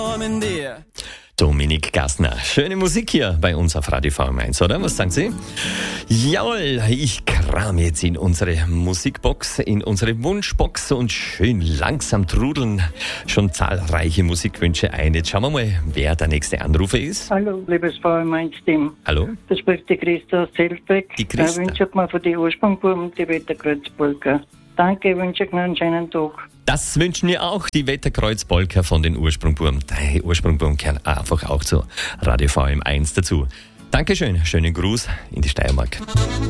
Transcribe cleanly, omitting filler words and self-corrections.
Dominik Gassner. Schöne Musik hier bei uns auf Radio VM1, oder? Was sagen Sie? Jawohl, ich kram jetzt in unsere Musikbox, in unsere Wunschbox und schön langsam trudeln schon zahlreiche Musikwünsche ein. Jetzt schauen wir mal, wer der nächste Anrufer ist. Hallo, liebes VM1-Team. Hallo? Da spricht die Christa aus Zeltbeck. Die Christa. Ich wünsche mir für die Ursprungbuben die Wetterkreuzpolka. Danke, ich wünsche euch noch einen schönen Tag. Das wünschen wir auch, die Wetterkreuzpolka von den Ursprungbuben. Die Ursprungbuben kehren einfach auch zu Radio VM1 dazu. Dankeschön, schönen Gruß in die Steiermark.